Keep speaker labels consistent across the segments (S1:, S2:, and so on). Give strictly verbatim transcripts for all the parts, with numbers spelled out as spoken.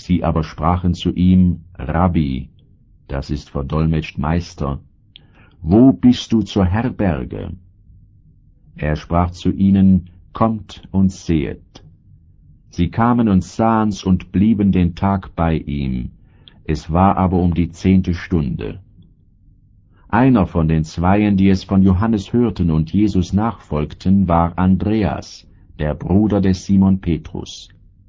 S1: Sie aber sprachen zu ihm, Rabbi, das ist verdolmetscht Meister, wo bist du zur Herberge? Er sprach zu ihnen, kommt und sehet. Sie kamen und sahen's und blieben den Tag bei ihm. Es war aber um die zehnte Stunde. Einer von den Zweien, die es von Johannes hörten und Jesus nachfolgten, war Andreas, der Bruder des Simon Petrus.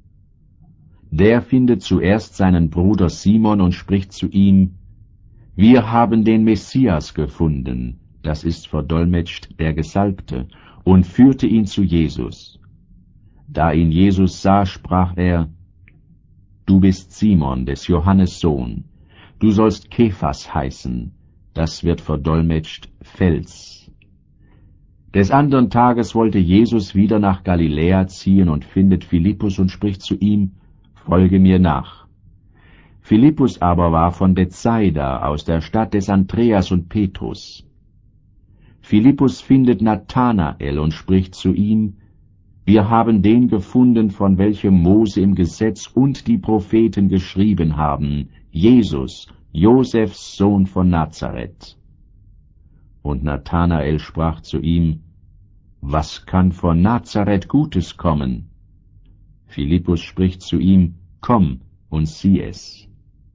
S1: Der findet zuerst seinen Bruder Simon und spricht zu ihm, wir haben den Messias gefunden, das ist verdolmetscht der Gesalbte, und führte ihn zu Jesus. Da ihn Jesus sah, sprach er, Du bist Simon, des Johannes Sohn, du sollst Kephas heißen, das wird verdolmetscht Fels. Des andern Tages wollte Jesus wieder nach Galiläa ziehen und findet Philippus und spricht zu ihm, Folge mir nach. Philippus aber war von Bethsaida, aus der Stadt des Andreas und Petrus. Philippus findet Nathanael und spricht zu ihm, Wir haben den gefunden, von welchem Mose im Gesetz und die Propheten geschrieben haben, Jesus, Josefs Sohn von Nazareth. Und Nathanael sprach zu ihm, Was kann von Nazareth Gutes kommen? Philippus spricht zu ihm, Komm und sieh es.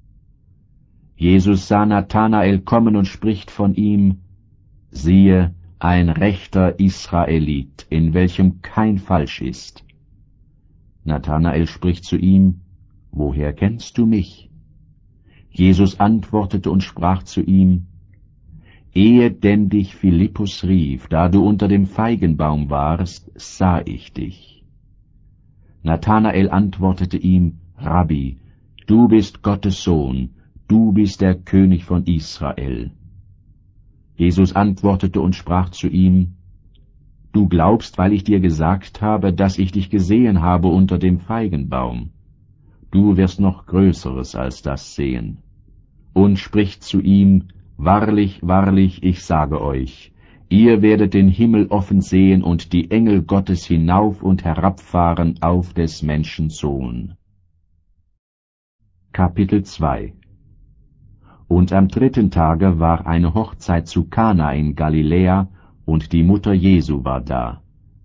S1: Jesus sah Nathanael kommen und spricht von ihm, Siehe, ein rechter Israelit, in welchem kein Falsch ist. Nathanael spricht zu ihm, Woher kennst du mich? Jesus antwortete und sprach zu ihm, Ehe denn dich Philippus rief, da du unter dem Feigenbaum warst, sah ich dich. Nathanael antwortete ihm, Rabbi, du bist Gottes Sohn, du bist der König von Israel. Jesus antwortete und sprach zu ihm, Du glaubst, weil ich dir gesagt habe, dass ich dich gesehen habe unter dem Feigenbaum. Du wirst noch Größeres als das sehen. Und spricht zu ihm, Wahrlich, wahrlich, ich sage euch, ihr werdet den Himmel offen sehen und die Engel Gottes hinauf und herabfahren auf des Menschen Sohn. Kapitel zwei. Und am dritten Tage war eine Hochzeit zu Kana in Galiläa, und die Mutter Jesu war da.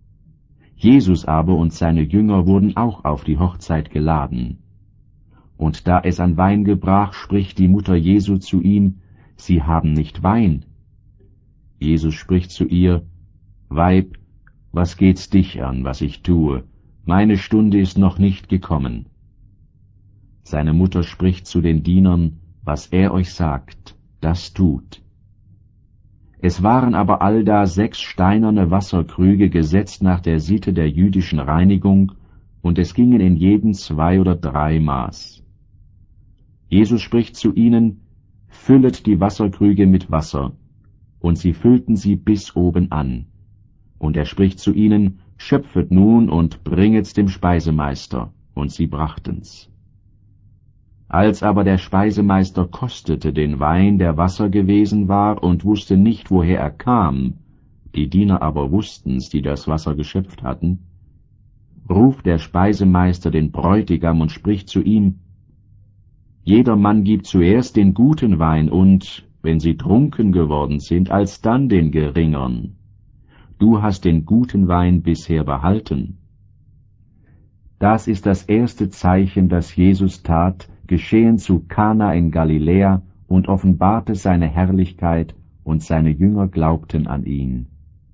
S1: Jesus aber und seine Jünger wurden auch auf die Hochzeit geladen. Und da es an Wein gebrach, spricht die Mutter Jesu zu ihm, Sie haben nicht Wein. Jesus spricht zu ihr, Weib, was geht's dich an, was ich tue? Meine Stunde ist noch nicht gekommen. Seine Mutter spricht zu den Dienern, was er euch sagt, das tut. Es waren aber allda sechs steinerne Wasserkrüge gesetzt nach der Sitte der jüdischen Reinigung, und es gingen in jeden zwei oder drei Maß. Jesus spricht zu ihnen, Füllet die Wasserkrüge mit Wasser, und sie füllten sie bis oben an. Und er spricht zu ihnen, Schöpfet nun und bringet's dem Speisemeister, und sie brachten's. Als aber der Speisemeister kostete den Wein, der Wasser gewesen war, und wusste nicht, woher er kam, die Diener aber wussten's, die das Wasser geschöpft hatten, ruft der Speisemeister den Bräutigam und spricht zu ihm, Jeder Mann gibt zuerst den guten Wein und, wenn sie trunken geworden sind, alsdann den geringern. Du hast den guten Wein bisher behalten. Das ist das erste Zeichen, das Jesus tat, geschehen zu Kana in Galiläa, und offenbarte seine Herrlichkeit, und seine Jünger glaubten an ihn.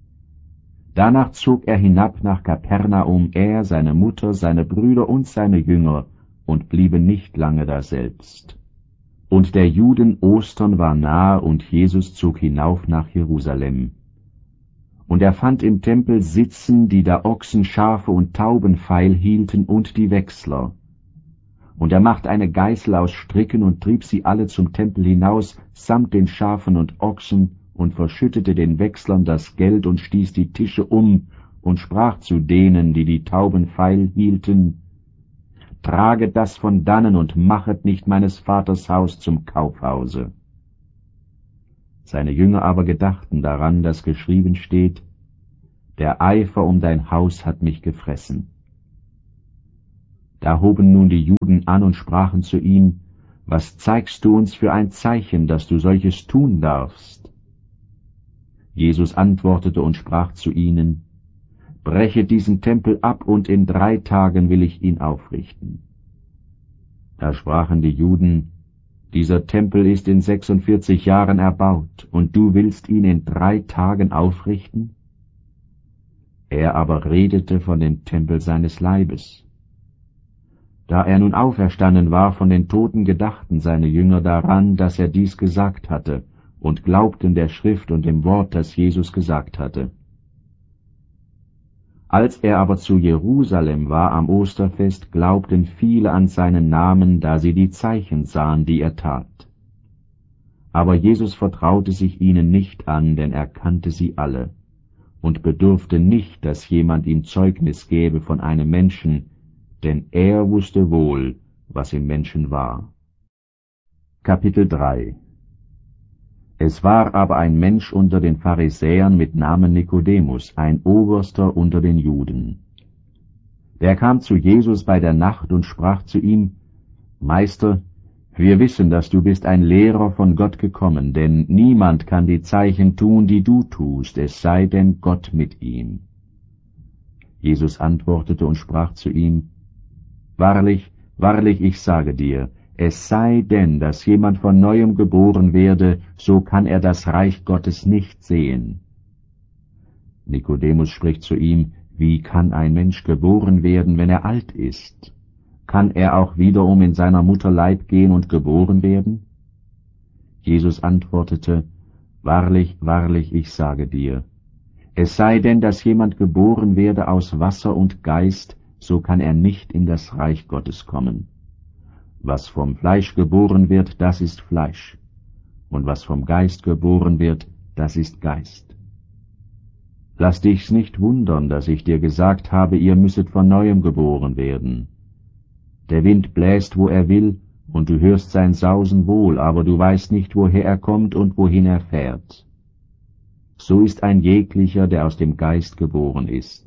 S1: Danach zog er hinab nach Kapernaum, er, seine Mutter, seine Brüder und seine Jünger, und blieben nicht lange daselbst. Und der Juden Ostern war nahe, und Jesus zog hinauf nach Jerusalem. Und er fand im Tempel sitzen, die da Ochsen, Schafe und Tauben feil hielten, und die Wechsler. Und er machte eine Geißel aus Stricken und trieb sie alle zum Tempel hinaus, samt den Schafen und Ochsen, und verschüttete den Wechslern das Geld und stieß die Tische um, und sprach zu denen, die die Tauben feil hielten, Traget das von dannen und machet nicht meines Vaters Haus zum Kaufhause. Seine Jünger aber gedachten daran, dass geschrieben steht, Der Eifer um dein Haus hat mich gefressen. Da hoben nun die Juden an und sprachen zu ihm, »Was zeigst du uns für ein Zeichen, dass du solches tun darfst?« Jesus antwortete und sprach zu ihnen, »Brechet diesen Tempel ab, und in drei Tagen will ich ihn aufrichten.« Da sprachen die Juden, »Dieser Tempel ist in sechsundvierzig Jahren erbaut, und du willst ihn in drei Tagen aufrichten?« Er aber redete von dem Tempel seines Leibes. Da er nun auferstanden war von den Toten, gedachten seine Jünger daran, dass er dies gesagt hatte, und glaubten der Schrift und dem Wort, das Jesus gesagt hatte. Als er aber zu Jerusalem war am Osterfest, glaubten viele an seinen Namen, da sie die Zeichen sahen, die er tat. Aber Jesus vertraute sich ihnen nicht an, denn er kannte sie alle, und bedurfte nicht, dass jemand ihm Zeugnis gäbe von einem Menschen, denn er wusste wohl, was im Menschen war. Kapitel drei. Es war aber ein Mensch unter den Pharisäern mit Namen Nikodemus, ein Oberster unter den Juden. Der kam zu Jesus bei der Nacht und sprach zu ihm, »Meister, wir wissen, dass du bist ein Lehrer von Gott gekommen, denn niemand kann die Zeichen tun, die du tust, es sei denn Gott mit ihm.« Jesus antwortete und sprach zu ihm, »Wahrlich, wahrlich, ich sage dir, es sei denn, dass jemand von Neuem geboren werde, so kann er das Reich Gottes nicht sehen.« Nikodemus spricht zu ihm, »Wie kann ein Mensch geboren werden, wenn er alt ist? Kann er auch wiederum in seiner Mutter Leib gehen und geboren werden?« Jesus antwortete, »Wahrlich, wahrlich, ich sage dir, es sei denn, dass jemand geboren werde aus Wasser und Geist, so kann er nicht in das Reich Gottes kommen. Was vom Fleisch geboren wird, das ist Fleisch, und was vom Geist geboren wird, das ist Geist. Lass dich's nicht wundern, dass ich dir gesagt habe, ihr müsset von Neuem geboren werden. Der Wind bläst, wo er will, und du hörst sein Sausen wohl, aber du weißt nicht, woher er kommt und wohin er fährt. So ist ein jeglicher, der aus dem Geist geboren ist.«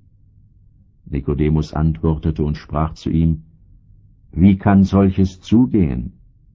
S1: Nikodemus antwortete und sprach zu ihm, »Wie kann solches zugehen?«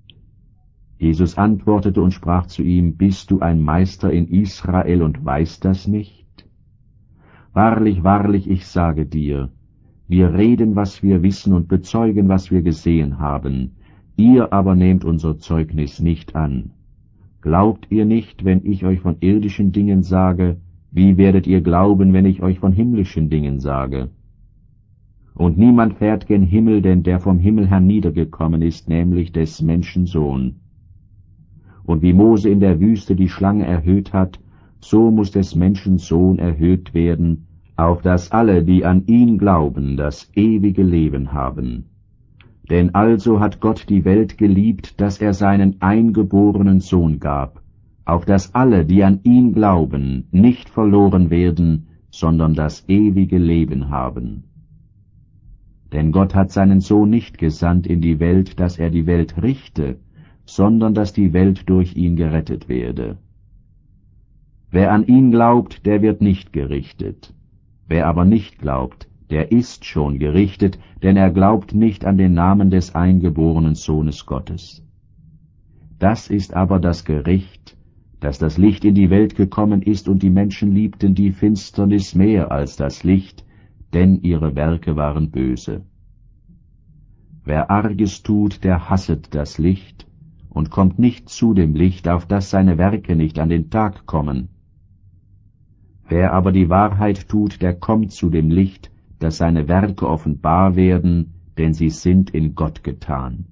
S1: Jesus antwortete und sprach zu ihm, »Bist du ein Meister in Israel und weißt das nicht? Wahrlich, wahrlich, ich sage dir, wir reden, was wir wissen, und bezeugen, was wir gesehen haben. Ihr aber nehmt unser Zeugnis nicht an. Glaubt ihr nicht, wenn ich euch von irdischen Dingen sage, wie werdet ihr glauben, wenn ich euch von himmlischen Dingen sage? Und niemand fährt gen Himmel, denn der vom Himmel herniedergekommen ist, nämlich des Menschen Sohn. Und wie Mose in der Wüste die Schlange erhöht hat, so muß des Menschen Sohn erhöht werden, auf dass alle, die an ihn glauben, das ewige Leben haben. Denn also hat Gott die Welt geliebt, dass er seinen eingeborenen Sohn gab, auf dass alle, die an ihn glauben, nicht verloren werden, sondern das ewige Leben haben. Denn Gott hat seinen Sohn nicht gesandt in die Welt, dass er die Welt richte, sondern dass die Welt durch ihn gerettet werde. Wer an ihn glaubt, der wird nicht gerichtet. Wer aber nicht glaubt, der ist schon gerichtet, denn er glaubt nicht an den Namen des eingeborenen Sohnes Gottes. Das ist aber das Gericht, dass das Licht in die Welt gekommen ist, und die Menschen liebten die Finsternis mehr als das Licht, denn ihre Werke waren böse. Wer Arges tut, der hasset das Licht und kommt nicht zu dem Licht, auf dass seine Werke nicht an den Tag kommen. Wer aber die Wahrheit tut, der kommt zu dem Licht, dass seine Werke offenbar werden, denn sie sind in Gott getan.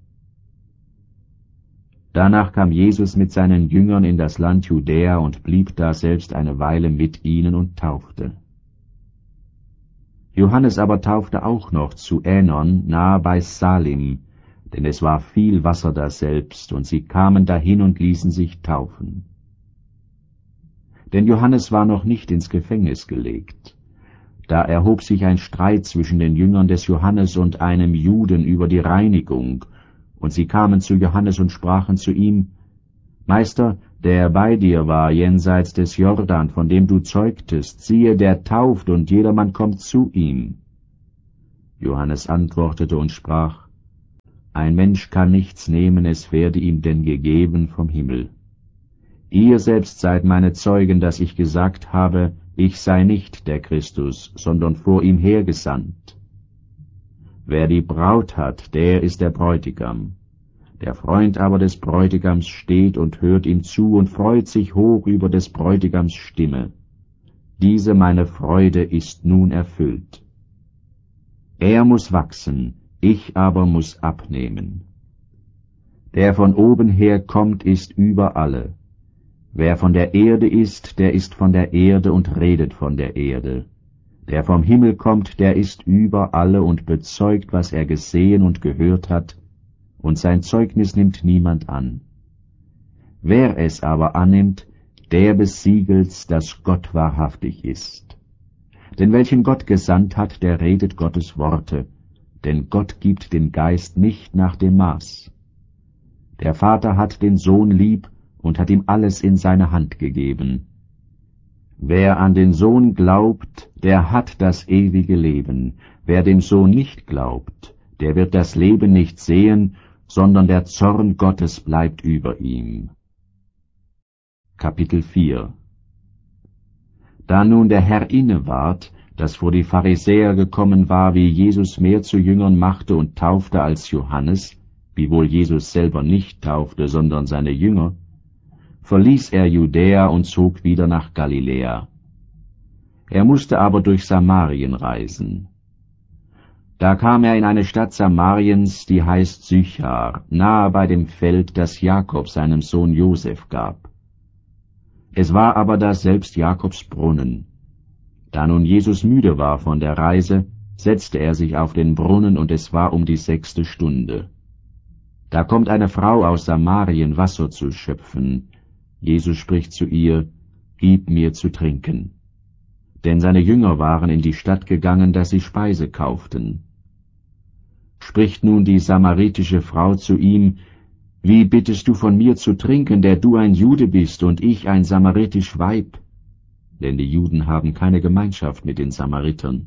S1: Danach kam Jesus mit seinen Jüngern in das Land Judäa und blieb da selbst eine Weile mit ihnen und taufte. Johannes aber taufte auch noch zu Änon, nahe bei Salim, denn es war viel Wasser daselbst, und sie kamen dahin und ließen sich taufen. Denn Johannes war noch nicht ins Gefängnis gelegt. Da erhob sich ein Streit zwischen den Jüngern des Johannes und einem Juden über die Reinigung, und sie kamen zu Johannes und sprachen zu ihm, »Meister, der bei dir war jenseits des Jordan, von dem du zeugtest, siehe, der tauft, und jedermann kommt zu ihm. Johannes antwortete und sprach: Ein Mensch kann nichts nehmen, es werde ihm denn gegeben vom Himmel. Ihr selbst seid meine Zeugen, dass ich gesagt habe, ich sei nicht der Christus, sondern vor ihm hergesandt. Wer die Braut hat, der ist der Bräutigam. Der Freund aber des Bräutigams steht und hört ihm zu und freut sich hoch über des Bräutigams Stimme. Diese meine Freude ist nun erfüllt. Er muß wachsen, ich aber muß abnehmen. Der von oben her kommt, ist über alle. Wer von der Erde ist, der ist von der Erde und redet von der Erde. Der vom Himmel kommt, der ist über alle und bezeugt, was er gesehen und gehört hat, und sein Zeugnis nimmt niemand an. Wer es aber annimmt, der besiegelt's, dass Gott wahrhaftig ist. Denn welchen Gott gesandt hat, der redet Gottes Worte, denn Gott gibt den Geist nicht nach dem Maß. Der Vater hat den Sohn lieb und hat ihm alles in seine Hand gegeben. Wer an den Sohn glaubt, der hat das ewige Leben. Wer dem Sohn nicht glaubt, der wird das Leben nicht sehen, sondern der Zorn Gottes bleibt über ihm. Kapitel vier. Da nun der Herr inne ward, dass vor die Pharisäer gekommen war, wie Jesus mehr zu Jüngern machte und taufte als Johannes, wiewohl Jesus selber nicht taufte, sondern seine Jünger, verließ er Judäa und zog wieder nach Galiläa. Er musste aber durch Samarien reisen. Da kam er in eine Stadt Samariens, die heißt Sychar, nahe bei dem Feld, das Jakob seinem Sohn Josef gab. Es war aber daselbst Jakobs Brunnen. Da nun Jesus müde war von der Reise, setzte er sich auf den Brunnen, und es war um die sechste Stunde. Da kommt eine Frau aus Samarien, Wasser zu schöpfen. Jesus spricht zu ihr: Gib mir zu trinken. Denn seine Jünger waren in die Stadt gegangen, dass sie Speise kauften. Spricht nun die samaritische Frau zu ihm: Wie bittest du von mir zu trinken, der du ein Jude bist und ich ein samaritisch Weib? Denn die Juden haben keine Gemeinschaft mit den Samaritern.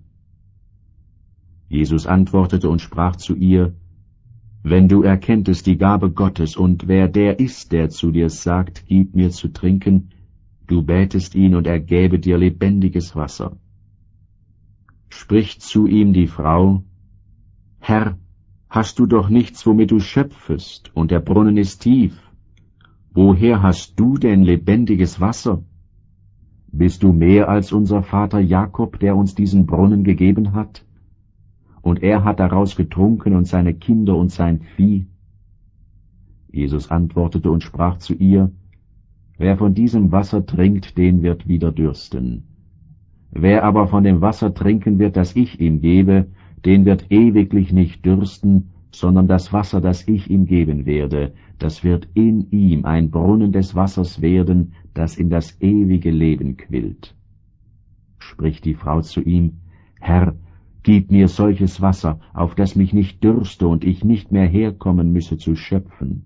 S1: Jesus antwortete und sprach zu ihr: Wenn du erkenntest die Gabe Gottes und wer der ist, der zu dir sagt, gib mir zu trinken, du bätest ihn und er gäbe dir lebendiges Wasser. Spricht zu ihm die Frau: Herr, hast du doch nichts, womit du schöpfest, und der Brunnen ist tief. Woher hast du denn lebendiges Wasser? Bist du mehr als unser Vater Jakob, der uns diesen Brunnen gegeben hat? Und er hat daraus getrunken und seine Kinder und sein Vieh. Jesus antwortete und sprach zu ihr: Wer von diesem Wasser trinkt, den wird wieder dürsten. Wer aber von dem Wasser trinken wird, das ich ihm gebe, den wird ewiglich nicht dürsten, sondern das Wasser, das ich ihm geben werde, das wird in ihm ein Brunnen des Wassers werden, das in das ewige Leben quillt. Spricht die Frau zu ihm: Herr, gib mir solches Wasser, auf das mich nicht dürste und ich nicht mehr herkommen müsse zu schöpfen.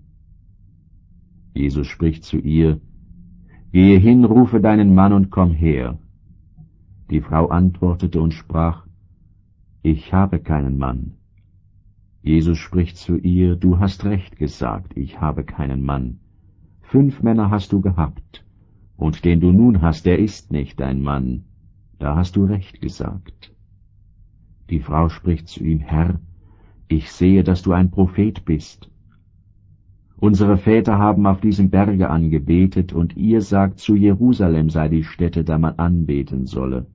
S1: Jesus spricht zu ihr: Gehe hin, rufe deinen Mann und komm her. Die Frau antwortete und sprach: Ich habe keinen Mann. Jesus spricht zu ihr: Du hast recht gesagt, ich habe keinen Mann. Fünf Männer hast du gehabt, und den du nun hast, der ist nicht dein Mann. Da hast du recht gesagt. Die Frau spricht zu ihm: Herr, ich sehe, dass du ein Prophet bist. Unsere Väter haben auf diesem Berge angebetet, und ihr sagt, zu Jerusalem sei die Stätte, da man anbeten solle.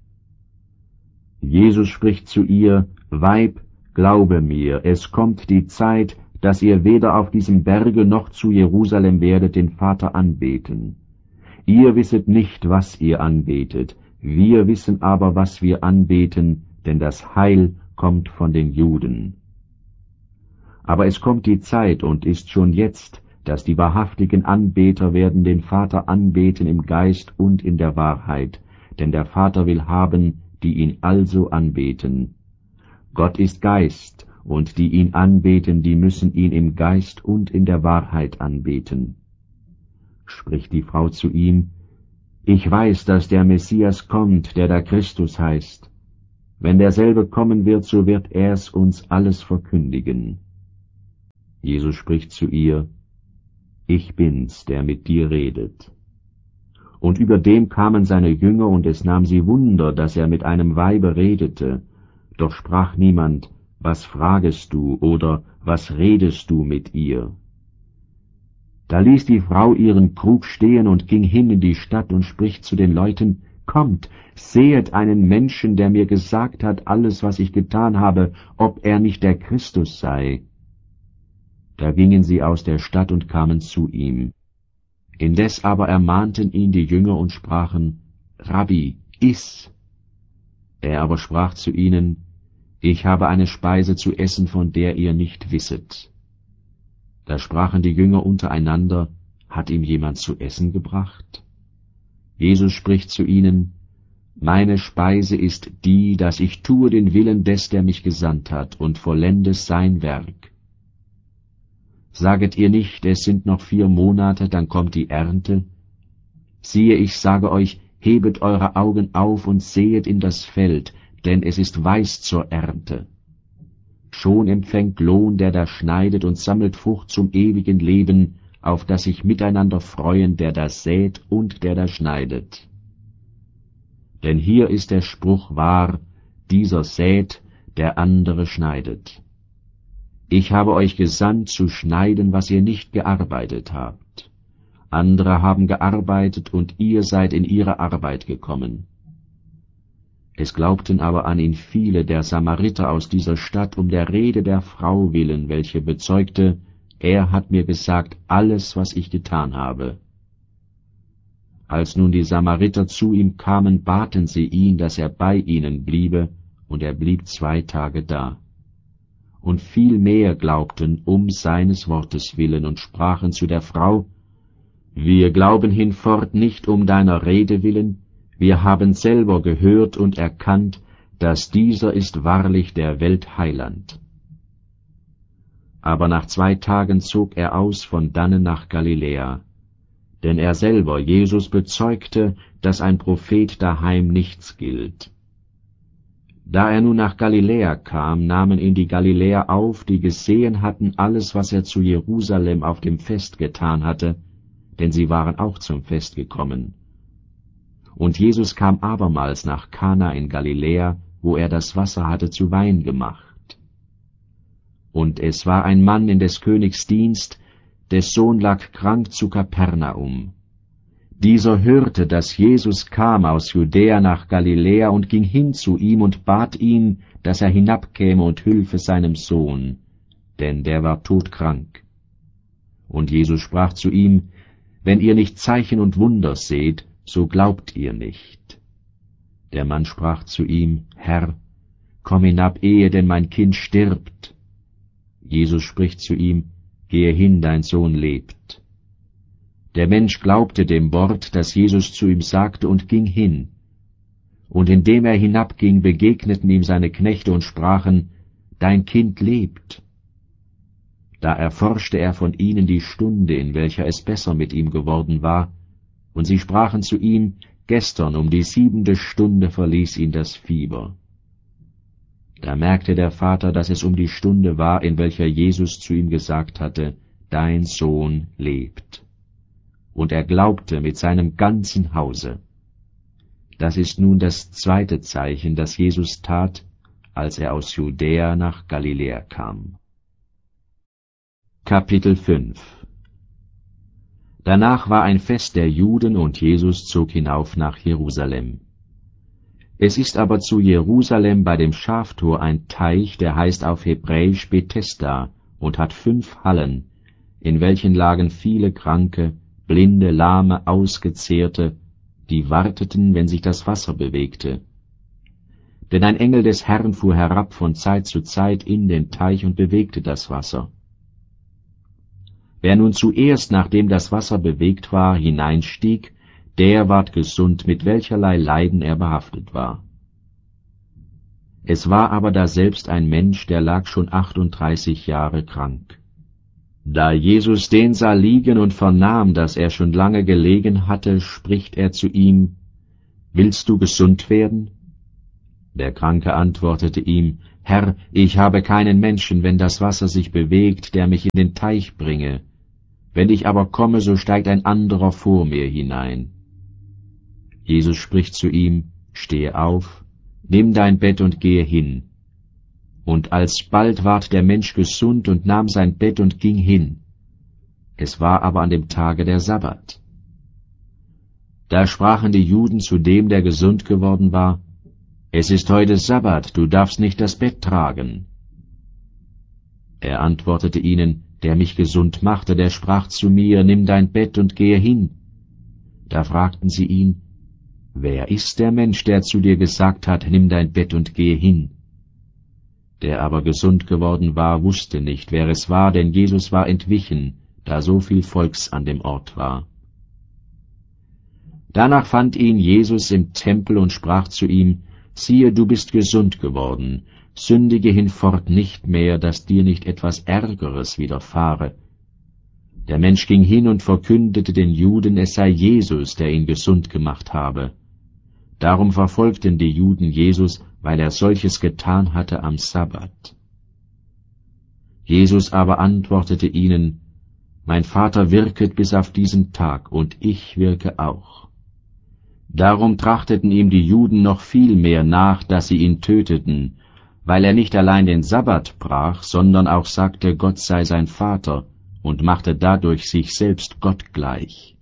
S1: Jesus spricht zu ihr: Weib, glaube mir, es kommt die Zeit, dass ihr weder auf diesem Berge noch zu Jerusalem werdet den Vater anbeten. Ihr wisset nicht, was ihr anbetet, wir wissen aber, was wir anbeten, denn das Heil kommt von den Juden. Aber es kommt die Zeit und ist schon jetzt, dass die wahrhaftigen Anbeter werden den Vater anbeten im Geist und in der Wahrheit, denn der Vater will haben, die ihn also anbeten. Gott ist Geist, und die ihn anbeten, die müssen ihn im Geist und in der Wahrheit anbeten. Spricht die Frau zu ihm: Ich weiß, dass der Messias kommt, der da Christus heißt. Wenn derselbe kommen wird, so wird er's uns alles verkündigen. Jesus spricht zu ihr, Ich bin's, der mit dir redet. Und überdem kamen seine Jünger, und es nahm sie Wunder, dass er mit einem Weibe redete. Doch sprach niemand, Was fragest du, oder was redest du mit ihr? Da ließ die Frau ihren Krug stehen und ging hin in die Stadt und spricht zu den Leuten, Kommt, sehet einen Menschen, der mir gesagt hat, alles, was ich getan habe, ob er nicht der Christus sei. Da gingen sie aus der Stadt und kamen zu ihm. Indes aber ermahnten ihn die Jünger und sprachen, Rabbi, iss. Er aber sprach zu ihnen, Ich habe eine Speise zu essen, von der ihr nicht wisset. Da sprachen die Jünger untereinander, Hat ihm jemand zu essen gebracht? Jesus spricht zu ihnen, Meine Speise ist die, dass ich tue den Willen des, der mich gesandt hat, und vollende sein Werk. Saget ihr nicht, es sind noch vier Monate, dann kommt die Ernte? Siehe, ich sage euch, hebet eure Augen auf und sehet in das Feld, denn es ist weiß zur Ernte. Schon empfängt Lohn, der da schneidet, und sammelt Frucht zum ewigen Leben, auf das sich miteinander freuen, der da sät und der da schneidet. Denn hier ist der Spruch wahr, dieser sät, der andere schneidet. Ich habe euch gesandt, zu schneiden, was ihr nicht gearbeitet habt. Andere haben gearbeitet, und ihr seid in ihre Arbeit gekommen. Es glaubten aber an ihn viele der Samariter aus dieser Stadt um der Rede der Frau willen, welche bezeugte, er hat mir gesagt, alles, was ich getan habe. Als nun die Samariter zu ihm kamen, baten sie ihn, dass er bei ihnen bliebe, und er blieb zwei Tage da. Und viel mehr glaubten um seines Wortes willen und sprachen zu der Frau, Wir glauben hinfort nicht um deiner Rede willen, wir haben selber gehört und erkannt, dass dieser ist wahrlich der Welt Heiland. Aber nach zwei Tagen zog er aus von dannen nach Galiläa, denn er selber, Jesus, bezeugte, dass ein Prophet daheim nichts gilt. Da er nun nach Galiläa kam, nahmen ihn die Galiläer auf, die gesehen hatten alles, was er zu Jerusalem auf dem Fest getan hatte, denn sie waren auch zum Fest gekommen. Und Jesus kam abermals nach Kana in Galiläa, wo er das Wasser hatte zu Wein gemacht. Und es war ein Mann in des Königs Dienst, des Sohn lag krank zu Kapernaum. Dieser hörte, dass Jesus kam aus Judäa nach Galiläa und ging hin zu ihm und bat ihn, dass er hinabkäme und hülfe seinem Sohn, denn der war todkrank. Und Jesus sprach zu ihm, Wenn ihr nicht Zeichen und Wunder seht, so glaubt ihr nicht. Der Mann sprach zu ihm, Herr, komm hinab, ehe denn mein Kind stirbt. Jesus spricht zu ihm, Gehe hin, dein Sohn lebt. Der Mensch glaubte dem Wort, das Jesus zu ihm sagte, und ging hin. Und indem er hinabging, begegneten ihm seine Knechte und sprachen, Dein Kind lebt. Da erforschte er von ihnen die Stunde, in welcher es besser mit ihm geworden war, und sie sprachen zu ihm, Gestern um die siebente Stunde verließ ihn das Fieber. Da merkte der Vater, dass es um die Stunde war, in welcher Jesus zu ihm gesagt hatte, Dein Sohn lebt. Und er glaubte mit seinem ganzen Hause. Das ist nun das zweite Zeichen, das Jesus tat, als er aus Judäa nach Galiläa kam. Kapitel fünf. Danach war ein Fest der Juden, und Jesus zog hinauf nach Jerusalem. Es ist aber zu Jerusalem bei dem Schaftor ein Teich, der heißt auf Hebräisch Bethesda und hat fünf Hallen, in welchen lagen viele Kranke, Blinde, Lahme, Ausgezehrte, die warteten, wenn sich das Wasser bewegte. Denn ein Engel des Herrn fuhr herab von Zeit zu Zeit in den Teich und bewegte das Wasser. Wer nun zuerst, nachdem das Wasser bewegt war, hineinstieg, der ward gesund, mit welcherlei Leiden er behaftet war. Es war aber daselbst ein Mensch, der lag schon achtunddreißig Jahre krank. Da Jesus den sah liegen und vernahm, dass er schon lange gelegen hatte, spricht er zu ihm, Willst du gesund werden? Der Kranke antwortete ihm, »Herr, ich habe keinen Menschen, wenn das Wasser sich bewegt, der mich in den Teich bringe. Wenn ich aber komme, so steigt ein anderer vor mir hinein.« Jesus spricht zu ihm, »Stehe auf, nimm dein Bett und gehe hin.« Und alsbald ward der Mensch gesund und nahm sein Bett und ging hin. Es war aber an dem Tage der Sabbat. Da sprachen die Juden zu dem, der gesund geworden war, »Es ist heute Sabbat, du darfst nicht das Bett tragen.« Er antwortete ihnen, »Der mich gesund machte, der sprach zu mir, nimm dein Bett und gehe hin.« Da fragten sie ihn, »Wer ist der Mensch, der zu dir gesagt hat, nimm dein Bett und gehe hin?« Der aber gesund geworden war, wusste nicht, wer es war, denn Jesus war entwichen, da so viel Volks an dem Ort war. Danach fand ihn Jesus im Tempel und sprach zu ihm, »Siehe, du bist gesund geworden, sündige hinfort nicht mehr, dass dir nicht etwas Ärgeres widerfahre.« Der Mensch ging hin und verkündete den Juden, es sei Jesus, der ihn gesund gemacht habe. Darum verfolgten die Juden Jesus, weil er solches getan hatte am Sabbat. Jesus aber antwortete ihnen, »Mein Vater wirket bis auf diesen Tag, und ich wirke auch.« Darum trachteten ihm die Juden noch viel mehr nach, dass sie ihn töteten, weil er nicht allein den Sabbat brach, sondern auch sagte, Gott sei sein Vater, und machte dadurch sich selbst Gott gleich.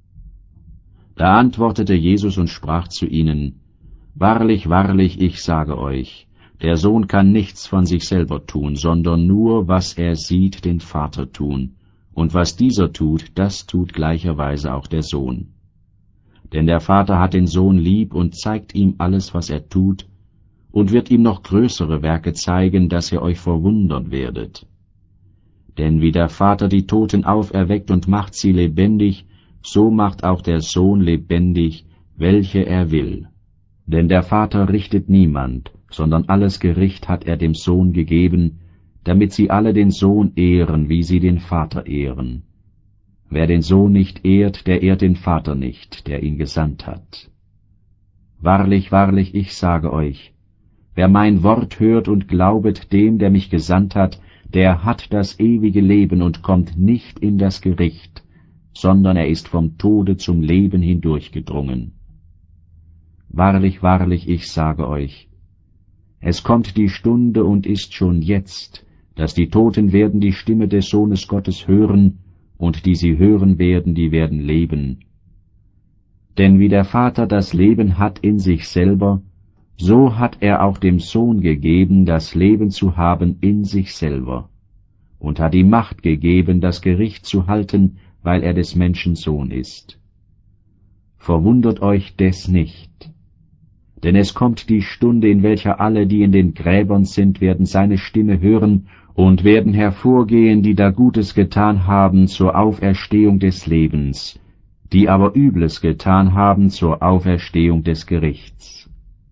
S1: Da antwortete Jesus und sprach zu ihnen, »Wahrlich, wahrlich, ich sage euch, der Sohn kann nichts von sich selber tun, sondern nur, was er sieht, den Vater tun, und was dieser tut, das tut gleicherweise auch der Sohn. Denn der Vater hat den Sohn lieb und zeigt ihm alles, was er tut, und wird ihm noch größere Werke zeigen, dass ihr euch verwundern werdet. Denn wie der Vater die Toten auferweckt und macht sie lebendig, so macht auch der Sohn lebendig, welche er will. Denn der Vater richtet niemand, sondern alles Gericht hat er dem Sohn gegeben, damit sie alle den Sohn ehren, wie sie den Vater ehren. Wer den Sohn nicht ehrt, der ehrt den Vater nicht, der ihn gesandt hat. Wahrlich, wahrlich, ich sage euch, wer mein Wort hört und glaubet dem, der mich gesandt hat, der hat das ewige Leben und kommt nicht in das Gericht, sondern er ist vom Tode zum Leben hindurchgedrungen. Wahrlich, wahrlich, ich sage euch, es kommt die Stunde und ist schon jetzt, dass die Toten werden die Stimme des Sohnes Gottes hören, und die sie hören werden, die werden leben. Denn wie der Vater das Leben hat in sich selber, so hat er auch dem Sohn gegeben, das Leben zu haben in sich selber, und hat ihm Macht gegeben, das Gericht zu halten, weil er des Menschen Sohn ist. Verwundert euch des nicht, denn es kommt die Stunde, in welcher alle, die in den Gräbern sind, werden seine Stimme hören und werden hervorgehen, die da Gutes getan haben zur Auferstehung des Lebens, die aber Übles getan haben zur Auferstehung des Gerichts.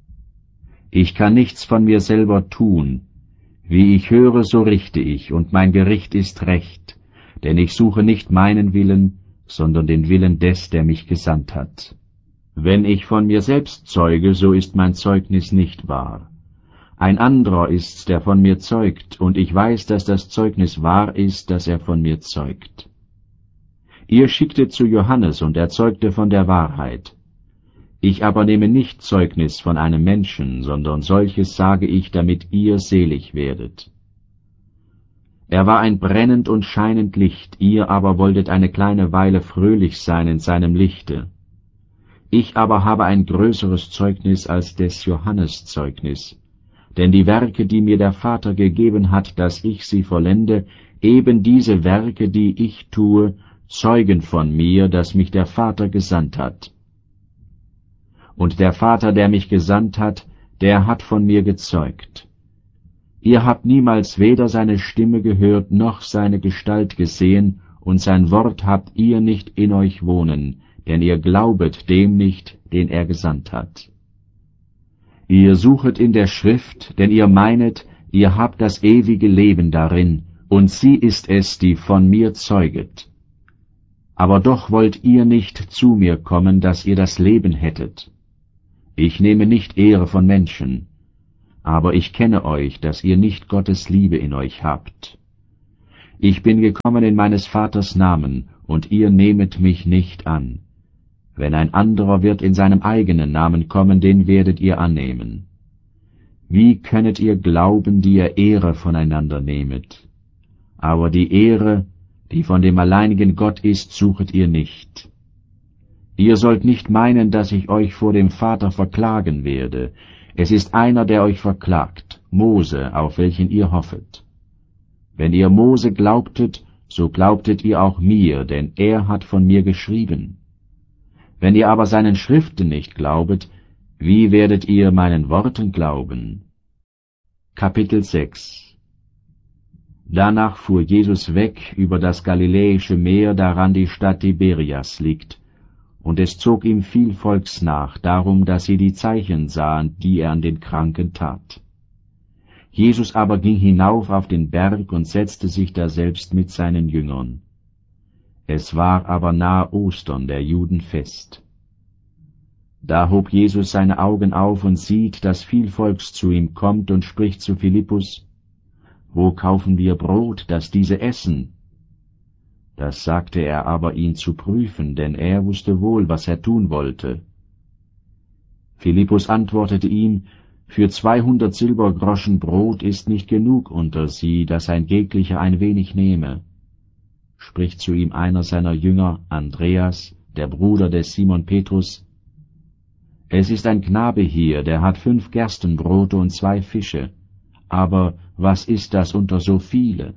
S1: Ich kann nichts von mir selber tun, wie ich höre, so richte ich, und mein Gericht ist recht, denn ich suche nicht meinen Willen, sondern den Willen des, der mich gesandt hat. Wenn ich von mir selbst zeuge, so ist mein Zeugnis nicht wahr. Ein anderer ist's, der von mir zeugt, und ich weiß, dass das Zeugnis wahr ist, dass er von mir zeugt. Ihr schicktet zu Johannes, und er zeugte von der Wahrheit. Ich aber nehme nicht Zeugnis von einem Menschen, sondern solches sage ich, damit ihr selig werdet. Er war ein brennend und scheinend Licht, ihr aber wolltet eine kleine Weile fröhlich sein in seinem Lichte. Ich aber habe ein größeres Zeugnis als des Johannes Zeugnis, denn die Werke, die mir der Vater gegeben hat, dass ich sie vollende, eben diese Werke, die ich tue, zeugen von mir, dass mich der Vater gesandt hat. Und der Vater, der mich gesandt hat, der hat von mir gezeugt. Ihr habt niemals weder seine Stimme gehört, noch seine Gestalt gesehen, und sein Wort habt ihr nicht in euch wohnen, denn ihr glaubet dem nicht, den er gesandt hat. Ihr suchet in der Schrift, denn ihr meinet, ihr habt das ewige Leben darin, und sie ist es, die von mir zeuget. Aber doch wollt ihr nicht zu mir kommen, dass ihr das Leben hättet. Ich nehme nicht Ehre von Menschen, aber ich kenne euch, dass ihr nicht Gottes Liebe in euch habt. Ich bin gekommen in meines Vaters Namen, und ihr nehmet mich nicht an. Wenn ein anderer wird in seinem eigenen Namen kommen, den werdet ihr annehmen. Wie könnet ihr glauben, die ihr Ehre voneinander nehmet? Aber die Ehre, die von dem alleinigen Gott ist, suchet ihr nicht. Ihr sollt nicht meinen, dass ich euch vor dem Vater verklagen werde. Es ist einer, der euch verklagt, Mose, auf welchen ihr hoffet. Wenn ihr Mose glaubtet, so glaubtet ihr auch mir, denn er hat von mir geschrieben. Wenn ihr aber seinen Schriften nicht glaubet, wie werdet ihr meinen Worten glauben? Kapitel sechs. Danach fuhr Jesus weg über das Galiläische Meer, daran die Stadt Tiberias liegt, und es zog ihm viel Volks nach, darum, dass sie die Zeichen sahen, die er an den Kranken tat. Jesus aber ging hinauf auf den Berg und setzte sich daselbst mit seinen Jüngern. Es war aber nahe Ostern, der Juden Fest. Da hob Jesus seine Augen auf und sieht, dass viel Volks zu ihm kommt, und spricht zu Philippus: Wo kaufen wir Brot, dass diese essen? Das sagte er aber, ihn zu prüfen, denn er wusste wohl, was er tun wollte. Philippus antwortete ihm: Für zweihundert Silbergroschen Brot ist nicht genug unter sie, dass ein jeglicher ein wenig nehme. Spricht zu ihm einer seiner Jünger, Andreas, der Bruder des Simon Petrus: Es ist ein Knabe hier, der hat fünf Gerstenbrote und zwei Fische, aber was ist das unter so viele?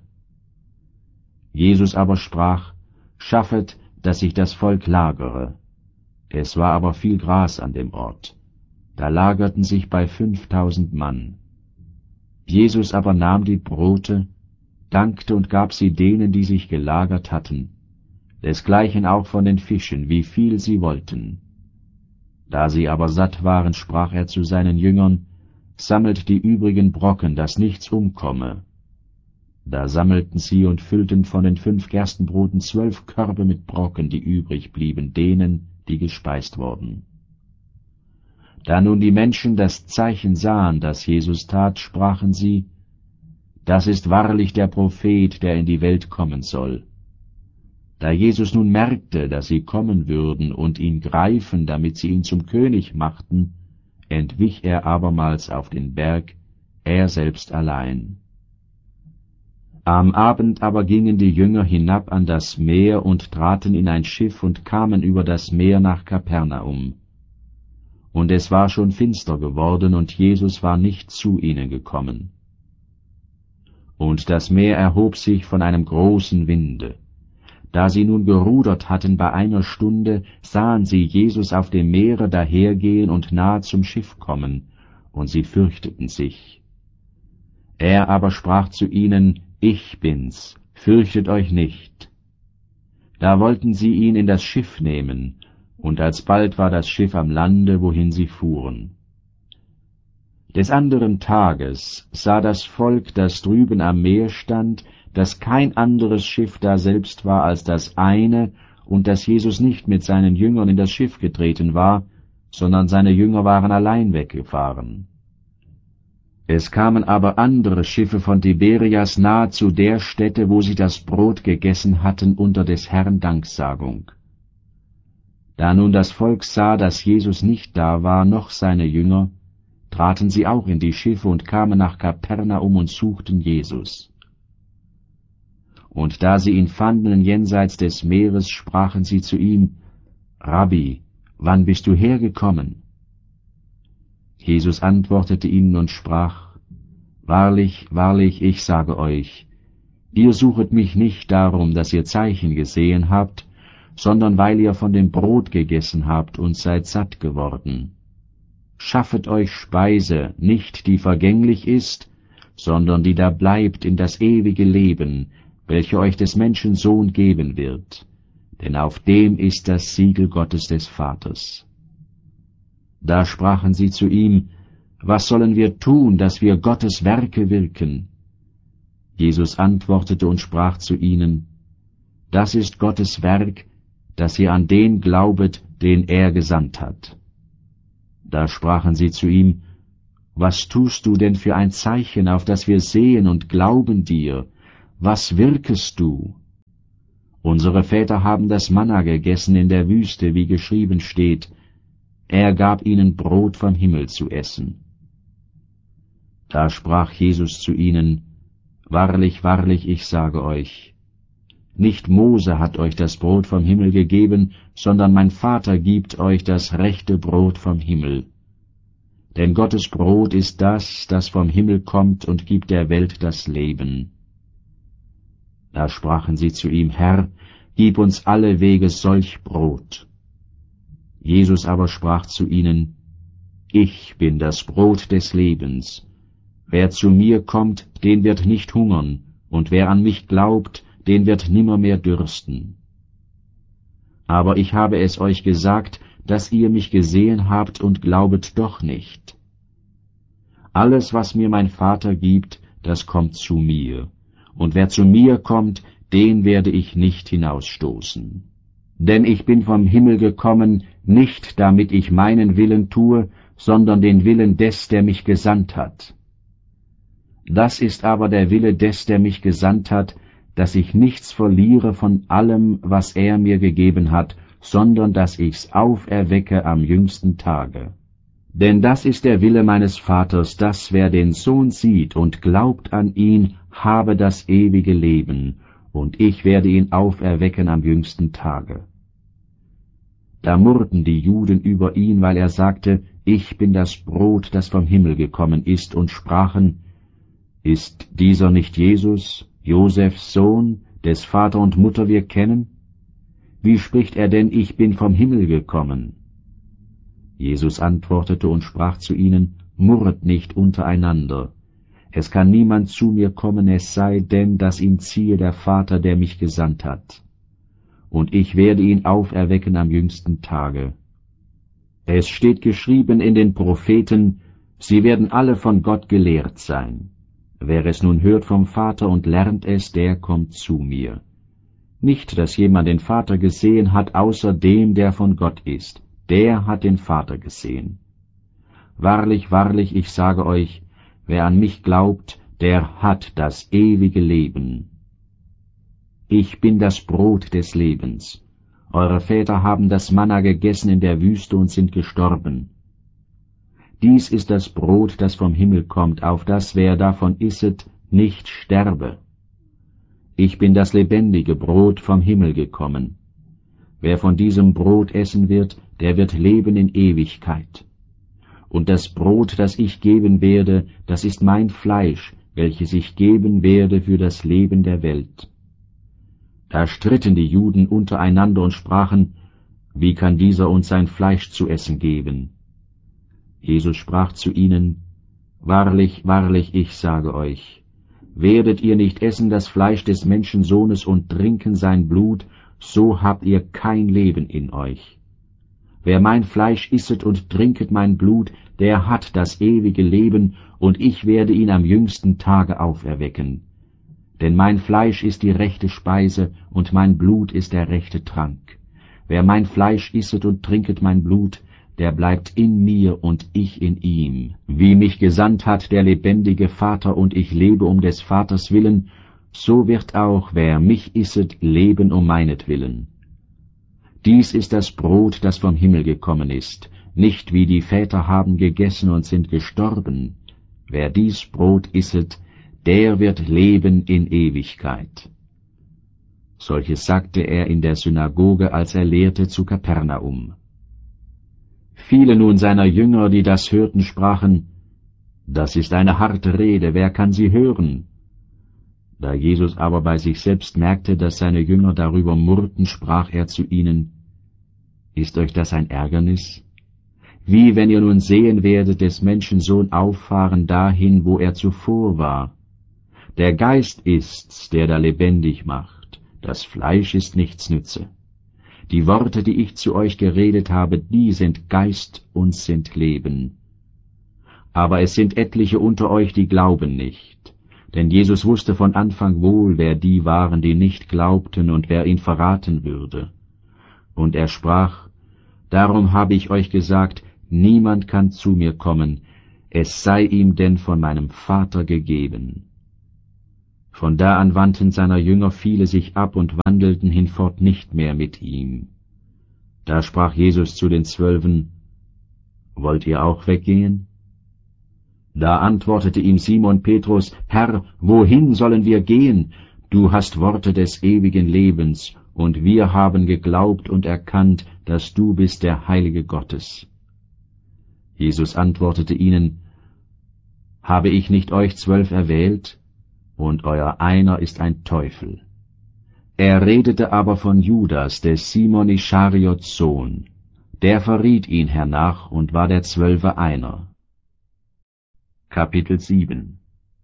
S1: Jesus aber sprach: Schaffet, dass sich das Volk lagere. Es war aber viel Gras an dem Ort. Da lagerten sich bei fünftausend Mann. Jesus aber nahm die Brote, dankte und gab sie denen, die sich gelagert hatten, desgleichen auch von den Fischen, wie viel sie wollten. Da sie aber satt waren, sprach er zu seinen Jüngern: Sammelt die übrigen Brocken, dass nichts umkomme. Da sammelten sie und füllten von den fünf Gerstenbroten zwölf Körbe mit Brocken, die übrig blieben, denen, die gespeist wurden. Da nun die Menschen das Zeichen sahen, das Jesus tat, sprachen sie: Das ist wahrlich der Prophet, der in die Welt kommen soll. Da Jesus nun merkte, dass sie kommen würden und ihn greifen, damit sie ihn zum König machten, entwich er abermals auf den Berg, er selbst allein. Am Abend aber gingen die Jünger hinab an das Meer und traten in ein Schiff und kamen über das Meer nach Kapernaum. Und es war schon finster geworden, und Jesus war nicht zu ihnen gekommen. Und das Meer erhob sich von einem großen Winde. Da sie nun gerudert hatten bei einer Stunde, sahen sie Jesus auf dem Meere dahergehen und nahe zum Schiff kommen, und sie fürchteten sich. Er aber sprach zu ihnen: Ich bin's, fürchtet euch nicht. Da wollten sie ihn in das Schiff nehmen, und alsbald war das Schiff am Lande, wohin sie fuhren. Des anderen Tages sah das Volk, das drüben am Meer stand, dass kein anderes Schiff daselbst war als das eine, und dass Jesus nicht mit seinen Jüngern in das Schiff getreten war, sondern seine Jünger waren allein weggefahren. Es kamen aber andere Schiffe von Tiberias nahe zu der Stätte, wo sie das Brot gegessen hatten unter des Herrn Danksagung. Da nun das Volk sah, dass Jesus nicht da war, noch seine Jünger, traten sie auch in die Schiffe und kamen nach Kapernaum und suchten Jesus. Und da sie ihn fanden jenseits des Meeres, sprachen sie zu ihm: Rabbi, wann bist du hergekommen? Jesus antwortete ihnen und sprach: Wahrlich, wahrlich, ich sage euch, ihr suchet mich nicht darum, dass ihr Zeichen gesehen habt, sondern weil ihr von dem Brot gegessen habt und seid satt geworden. Schaffet euch Speise, nicht die vergänglich ist, sondern die da bleibt in das ewige Leben, welche euch des Menschen Sohn geben wird, denn auf dem ist das Siegel Gottes des Vaters. Da sprachen sie zu ihm: Was sollen wir tun, dass wir Gottes Werke wirken? Jesus antwortete und sprach zu ihnen: Das ist Gottes Werk, dass ihr an den glaubet, den er gesandt hat. Da sprachen sie zu ihm: Was tust du denn für ein Zeichen, auf das wir sehen und glauben dir? Was wirkest du? Unsere Väter haben das Manna gegessen in der Wüste, wie geschrieben steht, er gab ihnen Brot vom Himmel zu essen. Da sprach Jesus zu ihnen, Wahrlich, wahrlich, ich sage euch, nicht Mose hat euch das Brot vom Himmel gegeben, sondern mein Vater gibt euch das rechte Brot vom Himmel. Denn Gottes Brot ist das, das vom Himmel kommt und gibt der Welt das Leben. Da sprachen sie zu ihm, Herr, gib uns alle Wege solch Brot. Jesus aber sprach zu ihnen, Ich bin das Brot des Lebens. Wer zu mir kommt, den wird nicht hungern, und wer an mich glaubt, den wird nimmermehr dürsten. Aber ich habe es euch gesagt, dass ihr mich gesehen habt und glaubet doch nicht. Alles, was mir mein Vater gibt, das kommt zu mir, und wer zu mir kommt, den werde ich nicht hinausstoßen. Denn ich bin vom Himmel gekommen, nicht damit ich meinen Willen tue, sondern den Willen des, der mich gesandt hat. Das ist aber der Wille des, der mich gesandt hat, dass ich nichts verliere von allem, was er mir gegeben hat, sondern dass ich's auferwecke am jüngsten Tage. Denn das ist der Wille meines Vaters, dass wer den Sohn sieht und glaubt an ihn, habe das ewige Leben, und ich werde ihn auferwecken am jüngsten Tage. Da murrten die Juden über ihn, weil er sagte, ich bin das Brot, das vom Himmel gekommen ist, und sprachen, ist dieser nicht Jesus, Josefs Sohn, des Vater und Mutter wir kennen? Wie spricht er denn, ich bin vom Himmel gekommen? Jesus antwortete und sprach zu ihnen, murret nicht untereinander. Es kann niemand zu mir kommen, es sei denn, dass ihn ziehe der Vater, der mich gesandt hat. Und ich werde ihn auferwecken am jüngsten Tage. Es steht geschrieben in den Propheten, sie werden alle von Gott gelehrt sein. Wer es nun hört vom Vater und lernt es, der kommt zu mir. Nicht, dass jemand den Vater gesehen hat, außer dem, der von Gott ist. Der hat den Vater gesehen. Wahrlich, wahrlich, ich sage euch, wer an mich glaubt, der hat das ewige Leben. Ich bin das Brot des Lebens. Eure Väter haben das Manna gegessen in der Wüste und sind gestorben. Dies ist das Brot, das vom Himmel kommt, auf das, wer davon isset, nicht sterbe. Ich bin das lebendige Brot vom Himmel gekommen. Wer von diesem Brot essen wird, der wird leben in Ewigkeit. Und das Brot, das ich geben werde, das ist mein Fleisch, welches ich geben werde für das Leben der Welt. Da stritten die Juden untereinander und sprachen, wie kann dieser uns sein Fleisch zu essen geben? Jesus sprach zu ihnen, Wahrlich, wahrlich, ich sage euch, werdet ihr nicht essen das Fleisch des Menschensohnes und trinken sein Blut, so habt ihr kein Leben in euch. Wer mein Fleisch isset und trinket mein Blut, der hat das ewige Leben, und ich werde ihn am jüngsten Tage auferwecken. Denn mein Fleisch ist die rechte Speise, und mein Blut ist der rechte Trank. Wer mein Fleisch isset und trinket mein Blut, der bleibt in mir und ich in ihm. Wie mich gesandt hat der lebendige Vater, und ich lebe um des Vaters willen, so wird auch, wer mich isset, leben um meinetwillen. Dies ist das Brot, das vom Himmel gekommen ist, nicht wie die Väter haben gegessen und sind gestorben. Wer dies Brot isset, der wird leben in Ewigkeit. Solches sagte er in der Synagoge, als er lehrte zu Kapernaum. Viele nun seiner Jünger, die das hörten, sprachen, das ist eine harte Rede, wer kann sie hören? Da Jesus aber bei sich selbst merkte, dass seine Jünger darüber murrten, sprach er zu ihnen, ist euch das ein Ärgernis? Wie wenn ihr nun sehen werdet des Menschensohn auffahren dahin, wo er zuvor war. Der Geist ist's, der da lebendig macht, das Fleisch ist nichts nütze. Die Worte, die ich zu euch geredet habe, die sind Geist und sind Leben. Aber es sind etliche unter euch, die glauben nicht. Denn Jesus wusste von Anfang wohl, wer die waren, die nicht glaubten und wer ihn verraten würde. Und er sprach, darum habe ich euch gesagt, niemand kann zu mir kommen, es sei ihm denn von meinem Vater gegeben. Von da an wandten seiner Jünger viele sich ab und wandelten hinfort nicht mehr mit ihm. Da sprach Jesus zu den Zwölfen, »Wollt ihr auch weggehen?« Da antwortete ihm Simon Petrus, »Herr, wohin sollen wir gehen? Du hast Worte des ewigen Lebens, und wir haben geglaubt und erkannt, dass du bist der Heilige Gottes.« Jesus antwortete ihnen, »Habe ich nicht euch zwölf erwählt? Und euer einer ist ein Teufel.« Er redete aber von Judas, des Simon Ischariots Sohn. Der verriet ihn hernach und war der Zwölfe einer. Kapitel sieben.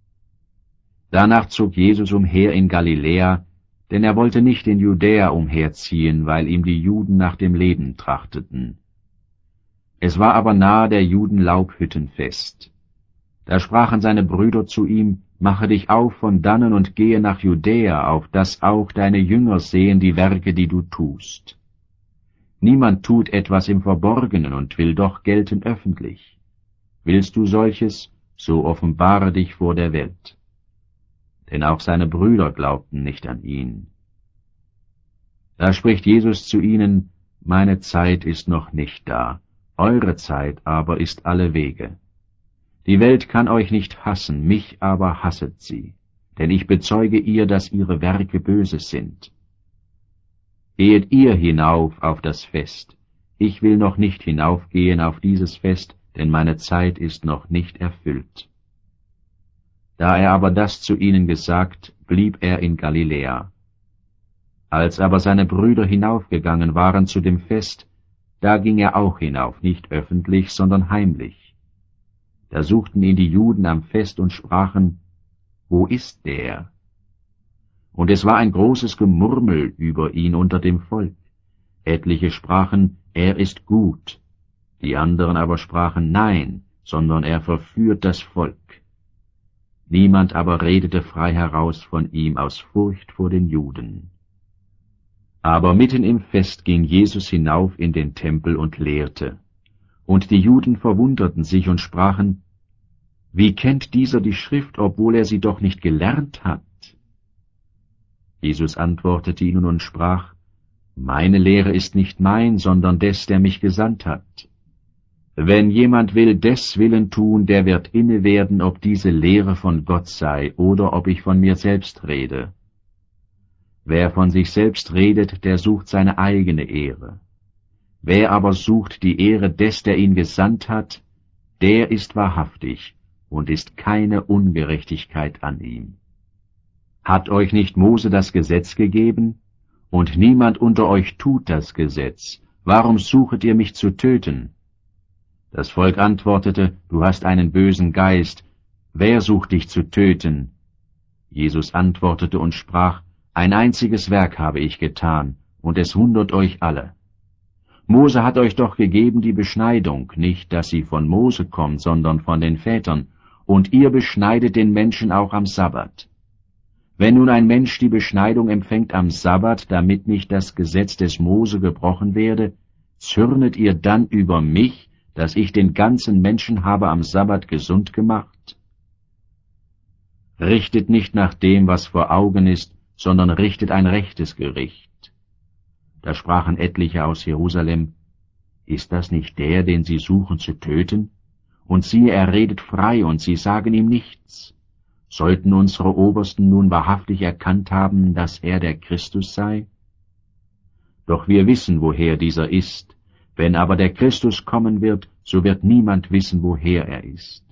S1: Danach zog Jesus umher in Galiläa, denn er wollte nicht in Judäa umherziehen, weil ihm die Juden nach dem Leben trachteten. Es war aber nahe der Juden Laubhüttenfest. Da sprachen seine Brüder zu ihm, »Mache dich auf von dannen und gehe nach Judäa, auf dass auch deine Jünger sehen die Werke, die du tust. Niemand tut etwas im Verborgenen und will doch gelten öffentlich. Willst du solches, so offenbare dich vor der Welt.« Denn auch seine Brüder glaubten nicht an ihn. Da spricht Jesus zu ihnen, »Meine Zeit ist noch nicht da, eure Zeit aber ist allewege. Die Welt kann euch nicht hassen, mich aber hasset sie, denn ich bezeuge ihr, dass ihre Werke böse sind. Gehet ihr hinauf auf das Fest, ich will noch nicht hinaufgehen auf dieses Fest, denn meine Zeit ist noch nicht erfüllt.« Da er aber das zu ihnen gesagt, blieb er in Galiläa. Als aber seine Brüder hinaufgegangen waren zu dem Fest, da ging er auch hinauf, nicht öffentlich, sondern heimlich. Da suchten ihn die Juden am Fest und sprachen, »Wo ist der?« Und es war ein großes Gemurmel über ihn unter dem Volk. Etliche sprachen, »Er ist gut«, die anderen aber sprachen, »Nein, sondern er verführt das Volk.« Niemand aber redete frei heraus von ihm aus Furcht vor den Juden. Aber mitten im Fest ging Jesus hinauf in den Tempel und lehrte. Und die Juden verwunderten sich und sprachen, »Wie kennt dieser die Schrift, obwohl er sie doch nicht gelernt hat?« Jesus antwortete ihnen und sprach, »Meine Lehre ist nicht mein, sondern des, der mich gesandt hat. Wenn jemand will des Willen tun, der wird inne werden, ob diese Lehre von Gott sei oder ob ich von mir selbst rede. Wer von sich selbst redet, der sucht seine eigene Ehre. Wer aber sucht die Ehre des, der ihn gesandt hat, der ist wahrhaftig und ist keine Ungerechtigkeit an ihm. Hat euch nicht Mose das Gesetz gegeben? Und niemand unter euch tut das Gesetz. Warum suchet ihr mich zu töten? Das Volk antwortete, du hast einen bösen Geist. Wer sucht dich zu töten? Jesus antwortete und sprach, ein einziges Werk habe ich getan, und es wundert euch alle. Mose hat euch doch gegeben die Beschneidung, nicht, dass sie von Mose kommt, sondern von den Vätern, und ihr beschneidet den Menschen auch am Sabbat. Wenn nun ein Mensch die Beschneidung empfängt am Sabbat, damit nicht das Gesetz des Mose gebrochen werde, zürnet ihr dann über mich, dass ich den ganzen Menschen habe am Sabbat gesund gemacht? Richtet nicht nach dem, was vor Augen ist, sondern richtet ein rechtes Gericht. Da sprachen etliche aus Jerusalem, ist das nicht der, den sie suchen zu töten? Und siehe, er redet frei, und sie sagen ihm nichts. Sollten unsere Obersten nun wahrhaftig erkannt haben, dass er der Christus sei? Doch wir wissen, woher dieser ist. Wenn aber der Christus kommen wird, so wird niemand wissen, woher er ist.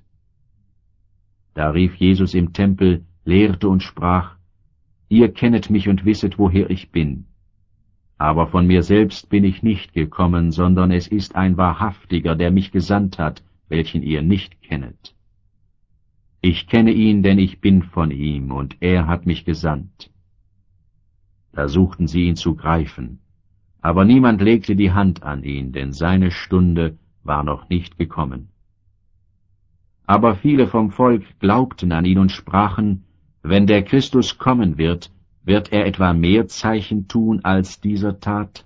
S1: Da rief Jesus im Tempel, lehrte und sprach, ihr kennet mich und wisset, woher ich bin. Aber von mir selbst bin ich nicht gekommen, sondern es ist ein Wahrhaftiger, der mich gesandt hat, welchen ihr nicht kennet. Ich kenne ihn, denn ich bin von ihm, und er hat mich gesandt. Da suchten sie ihn zu greifen, aber niemand legte die Hand an ihn, denn seine Stunde war noch nicht gekommen. Aber viele vom Volk glaubten an ihn und sprachen, wenn der Christus kommen wird, wird er etwa mehr Zeichen tun als dieser tat?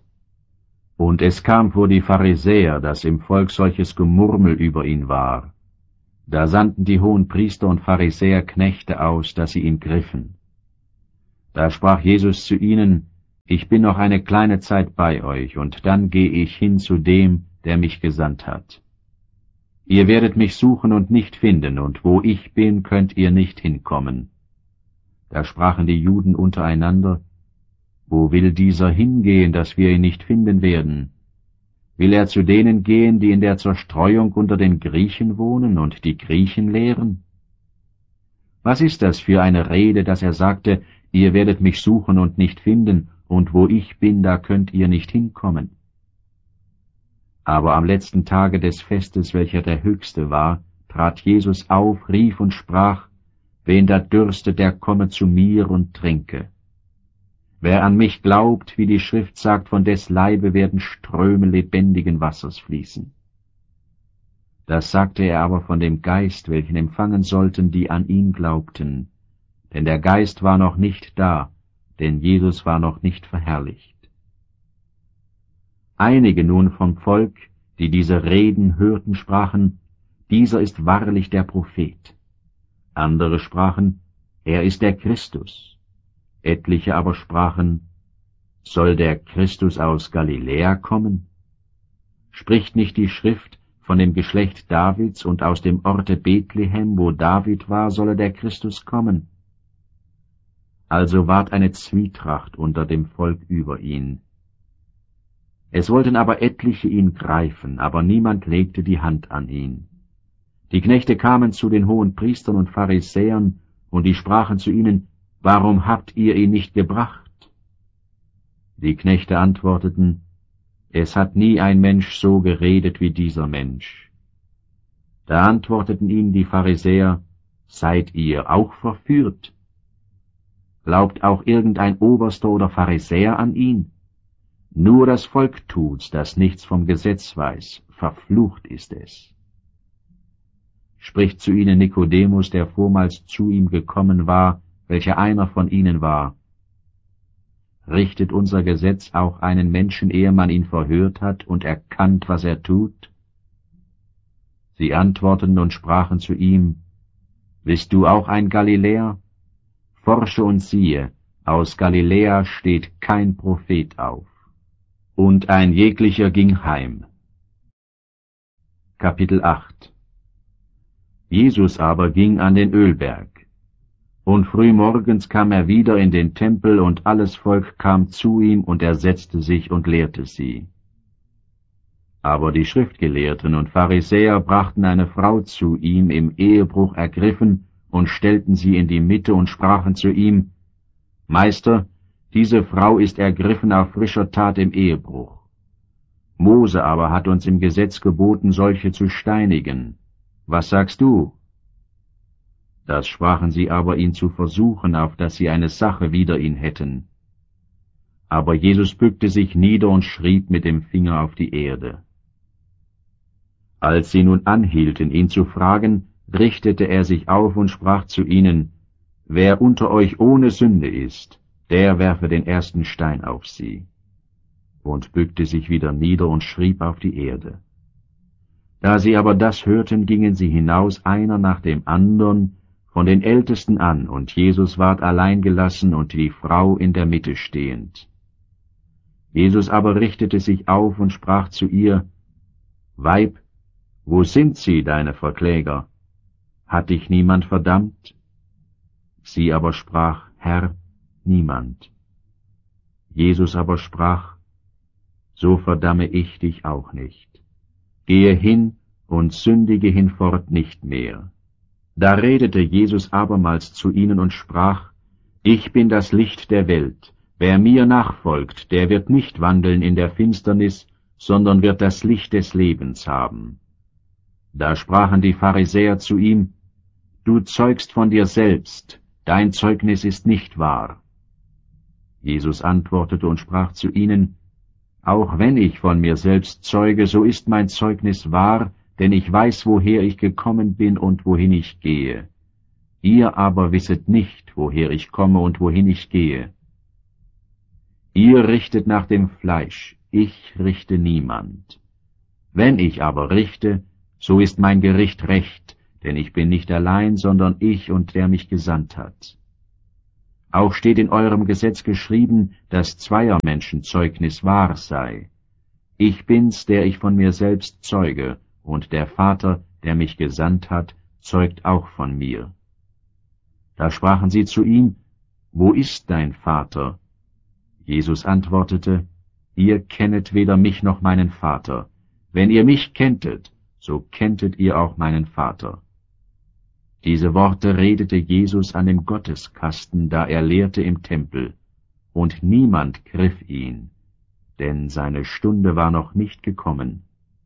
S1: Und es kam vor die Pharisäer, dass im Volk solches Gemurmel über ihn war. Da sandten die Hohenpriester und Pharisäer Knechte aus, dass sie ihn griffen. Da sprach Jesus zu ihnen: Ich bin noch eine kleine Zeit bei euch, und dann gehe ich hin zu dem, der mich gesandt hat. Ihr werdet mich suchen und nicht finden, und wo ich bin, könnt ihr nicht hinkommen. Da sprachen die Juden untereinander: Wo will dieser hingehen, dass wir ihn nicht finden werden? Will er zu denen gehen, die in der Zerstreuung unter den Griechen wohnen und die Griechen lehren? Was ist das für eine Rede, dass er sagte: Ihr werdet mich suchen und nicht finden, und wo ich bin, da könnt ihr nicht hinkommen? Aber am letzten Tage des Festes, welcher der höchste war, trat Jesus auf, rief und sprach: Wen da dürstet, der komme zu mir und trinke. Wer an mich glaubt, wie die Schrift sagt, von des Leibe werden Ströme lebendigen Wassers fließen. Das sagte er aber von dem Geist, welchen empfangen sollten, die an ihn glaubten. Denn der Geist war noch nicht da, denn Jesus war noch nicht verherrlicht. Einige nun vom Volk, die diese Reden hörten, sprachen: Dieser ist wahrlich der Prophet. Andere sprachen: Er ist der Christus. Etliche aber sprachen: Soll der Christus aus Galiläa kommen? Spricht nicht die Schrift von dem Geschlecht Davids, und aus dem Orte Bethlehem, wo David war, solle der Christus kommen? Also ward eine Zwietracht unter dem Volk über ihn. Es wollten aber etliche ihn greifen, aber niemand legte die Hand an ihn. Die Knechte kamen zu den Hohenpriestern und Pharisäern, und die sprachen zu ihnen: Warum habt ihr ihn nicht gebracht? Die Knechte antworteten: Es hat nie ein Mensch so geredet wie dieser Mensch. Da antworteten ihnen die Pharisäer: Seid ihr auch verführt? Glaubt auch irgendein Oberster oder Pharisäer an ihn? Nur das Volk tut's, das nichts vom Gesetz weiß, verflucht ist es. Spricht zu ihnen Nikodemus, der vormals zu ihm gekommen war, welcher einer von ihnen war: Richtet unser Gesetz auch einen Menschen, ehe man ihn verhört hat und erkannt, was er tut? Sie antworteten und sprachen zu ihm: Bist du auch ein Galiläer? Forsche und siehe, aus Galiläa steht kein Prophet auf. Und ein jeglicher ging heim. Kapitel acht. Jesus aber ging an den Ölberg. Und frühmorgens kam er wieder in den Tempel, und alles Volk kam zu ihm, und er setzte sich und lehrte sie. Aber die Schriftgelehrten und Pharisäer brachten eine Frau zu ihm, im Ehebruch ergriffen, und stellten sie in die Mitte und sprachen zu ihm: Meister, diese Frau ist ergriffen auf frischer Tat im Ehebruch. Mose aber hat uns im Gesetz geboten, solche zu steinigen. Was sagst du? Das sprachen sie aber, ihn zu versuchen, auf dass sie eine Sache wider ihn hätten. Aber Jesus bückte sich nieder und schrieb mit dem Finger auf die Erde. Als sie nun anhielten, ihn zu fragen, richtete er sich auf und sprach zu ihnen: Wer unter euch ohne Sünde ist, der werfe den ersten Stein auf sie. Und bückte sich wieder nieder und schrieb auf die Erde. Da sie aber das hörten, gingen sie hinaus, einer nach dem andern, von den Ältesten an, und Jesus ward allein gelassen und die Frau in der Mitte stehend. Jesus aber richtete sich auf und sprach zu ihr: Weib, wo sind sie, deine Verkläger? Hat dich niemand verdammt? Sie aber sprach: Herr, niemand. Jesus aber sprach: So verdamme ich dich auch nicht. Gehe hin und sündige hinfort nicht mehr. Da redete Jesus abermals zu ihnen und sprach: Ich bin das Licht der Welt. Wer mir nachfolgt, der wird nicht wandeln in der Finsternis, sondern wird das Licht des Lebens haben. Da sprachen die Pharisäer zu ihm: Du zeugst von dir selbst, dein Zeugnis ist nicht wahr. Jesus antwortete und sprach zu ihnen: Auch wenn ich von mir selbst zeuge, so ist mein Zeugnis wahr, denn ich weiß, woher ich gekommen bin und wohin ich gehe. Ihr aber wisset nicht, woher ich komme und wohin ich gehe. Ihr richtet nach dem Fleisch, ich richte niemand. Wenn ich aber richte, so ist mein Gericht recht, denn ich bin nicht allein, sondern ich und der mich gesandt hat. Auch steht in eurem Gesetz geschrieben, dass zweier Menschen Zeugnis wahr sei. Ich bin's, der ich von mir selbst zeuge, und der Vater, der mich gesandt hat, zeugt auch von mir. Da sprachen sie zu ihm, Wo ist dein Vater? Jesus antwortete, Ihr kennet weder mich noch meinen Vater. Wenn ihr mich kenntet, so kenntet ihr auch meinen Vater. Diese Worte redete Jesus an dem Gotteskasten, da er lehrte im Tempel, und niemand griff ihn, denn seine Stunde war noch nicht gekommen.